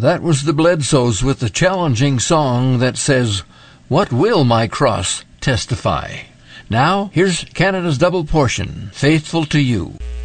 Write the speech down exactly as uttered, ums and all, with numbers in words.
That was the Bledsoes with the challenging song that says, "What will my cross testify?" Now, here's Canada's double portion, Faithful to You.